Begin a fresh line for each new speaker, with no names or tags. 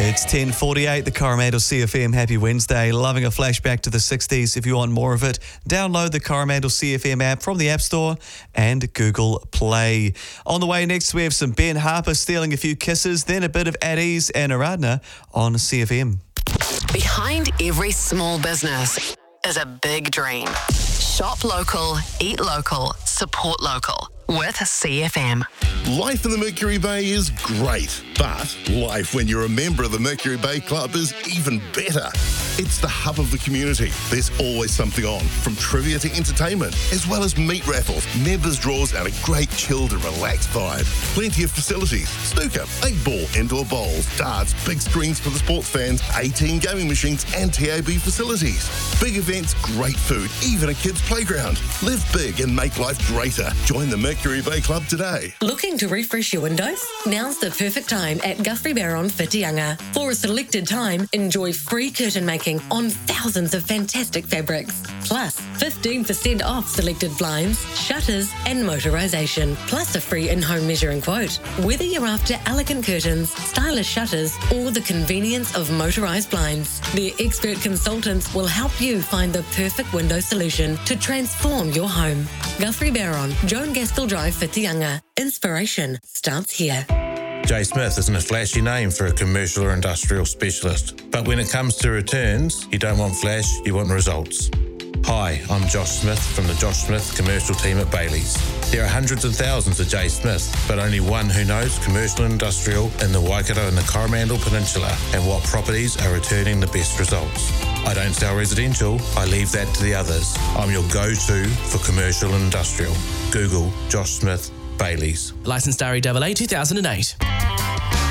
It's 10:48, the Coromandel CFM. Happy Wednesday. Loving a flashback to the 60s. If you want more of it, download the Coromandel CFM app from the App Store and Google Play. On the way next, we have some Ben Harper stealing a few kisses, then a bit of At Ease and Aradna on CFM.
Behind every small business is a big dream. Shop local, eat local, support local with CFM.
Life in the Mercury Bay is great, but life when you're a member of the Mercury Bay Club is even better. It's the hub of the community. There's always something on, from trivia to entertainment, as well as meat raffles, members draws, and a great chilled and relaxed vibe. Plenty of facilities: snooker, 8-ball, indoor bowls, darts, big screens for the sports fans, 18 gaming machines, and TAB facilities. Big events, great food, even a kids' playground. Live big and make life greater. Join the Mercury Bay Club today.
Looking to refresh your windows? Now's the perfect time at Guthrie Barron Whitianga. For a selected time, enjoy free curtain making on thousands of fantastic fabrics. Plus, 15% off selected blinds, shutters and motorisation. Plus a free in-home measuring quote. Whether you're after elegant curtains, stylish shutters or the convenience of motorised blinds, their expert consultants will help you find the perfect window solution to transform your home. Guthrie Barron, Joan Gaskell Drive, Whitianga. Inspiration starts here.
Jay Smith isn't a flashy name for a commercial or industrial specialist, but when it comes to returns, you don't want flash, you want results. Hi, I'm Josh Smith from the Josh Smith commercial team at Bailey's. There are hundreds of thousands of Jay Smith, but only one who knows commercial and industrial in the Waikato and the Coromandel Peninsula and what properties are returning the best results. I don't sell residential, I leave that to the others. I'm your go-to for commercial and industrial. Google Josh Smith Bailey's.
Licensed REAA 2008.